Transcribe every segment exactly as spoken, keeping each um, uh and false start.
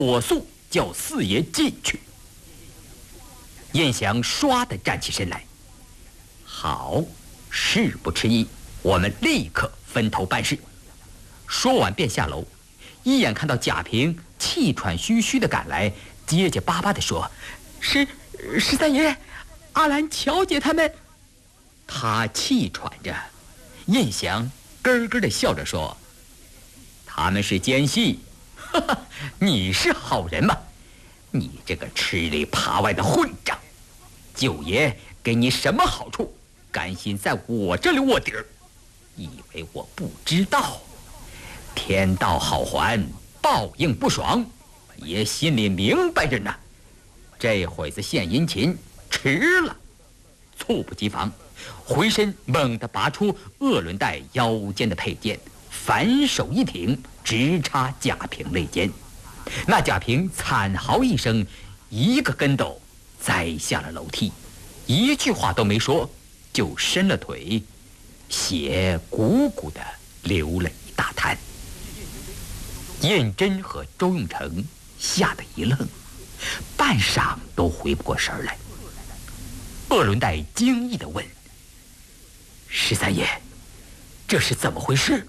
火速叫四爷进去。燕祥唰地站起身来，好，事不迟疑，我们立刻分头办事。说完便下楼，一眼看到贾平气喘吁吁地赶来，结结巴巴地说：“十十三爷，阿兰、乔姐他们。”他气喘着，燕祥咯咯地笑着说：“他们是奸细。哈哈，你是好人吗？你这个吃里扒外的混账！九爷给你什么好处？甘心在我这里卧底儿？以为我不知道？天道好还，报应不爽，爷心里明白着呢。这会子献殷勤，迟了。”猝不及防，回身猛地拔出鄂伦带腰间的佩剑，反手一挺，直插贾平肋间。那贾平惨嚎一声，一个跟斗栽下了楼梯，一句话都没说，就伸了腿，血鼓鼓地流了一大滩。燕真和周用成吓得一愣，半晌都回不过神来。鄂伦带惊异地问：“十三爷，这是怎么回事？”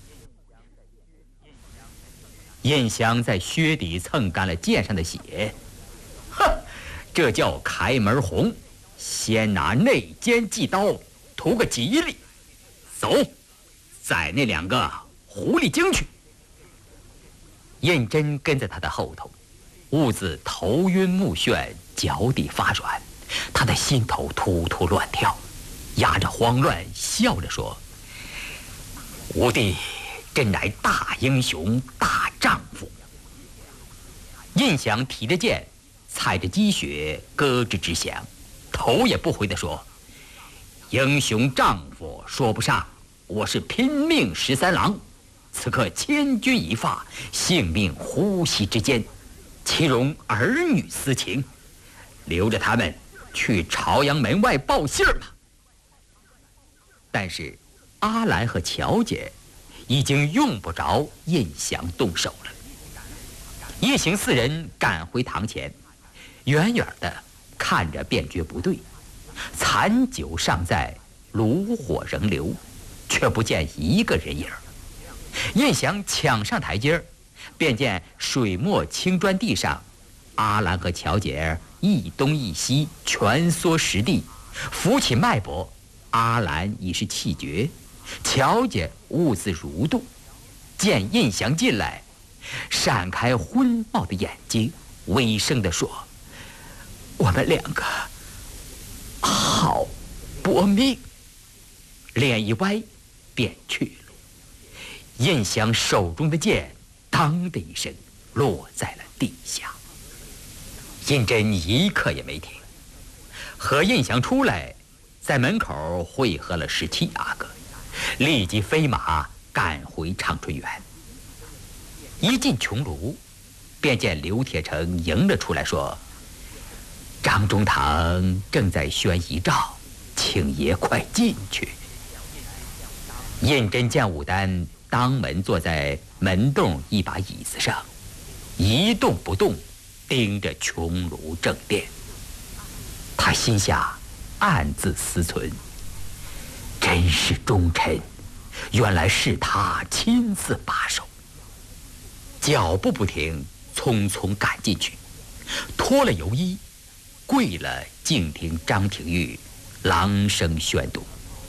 燕祥在靴底蹭干了剑上的血，哼，这叫开门红，先拿内奸计刀，图个吉利。走，宰那两个狐狸精去。燕真跟在他的后头，兀自头晕目眩，脚底发软，他的心头突突乱跳，压着慌乱，笑着说：“吾弟真乃大英雄大丈夫。”印祥提着剑，踩着积雪，咯吱直响，头也不回地说：“英雄丈夫说不上，我是拼命十三郎，此刻千钧一发，性命呼吸之间，岂容儿女私情？留着他们去朝阳门外报信儿吧。”但是阿兰和乔姐已经用不着印祥动手了。一行四人赶回堂前，远远的看着便觉不对，残酒尚在，炉火仍流，却不见一个人影。印祥抢上台阶，便见水墨青砖地上，阿兰和乔姐一东一西蜷缩实地，扶起脉搏。阿兰已是气绝，乔姐兀自蠕动，见印祥进来，闪开昏冒的眼睛，微声地说：“我们两个好搏命。”脸一歪，便去了。印祥手中的剑当的一声落在了地下。胤禛一刻也没停，和印祥出来，在门口会合了十七阿哥，立即飞马赶回长春园。一进穹庐，便见刘铁成迎了出来，说：“张中堂正在宣遗诏，请爷快进去。”胤禛见武丹当门坐在门洞一把椅子上，一动不动，盯着穹庐正殿。他心下暗自思忖，真是忠臣，原来是他亲自把守。脚步不停，匆匆赶进去，脱了油衣，跪了，静听张廷玉朗声宣读：“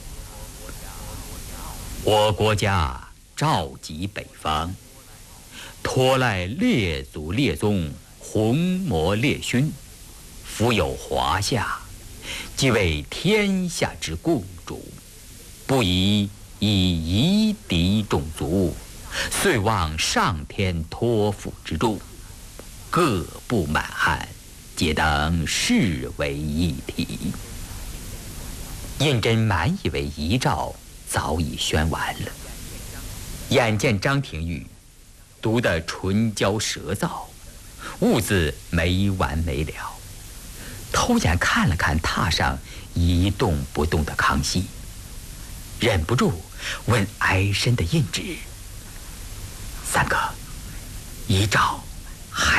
我国家召集北方，托赖列祖列宗，弘魔列勋，福有华夏，即为天下之共主，不宜以夷狄种族，遂望上天托付之助，各部满汉，皆当视为一体。”胤禛满以为遗诏早已宣完了，眼见张廷玉读得唇焦舌燥，兀自没完没了，偷眼看了看榻上一动不动的康熙，忍不住问哀深的胤旨：“三哥，遗诏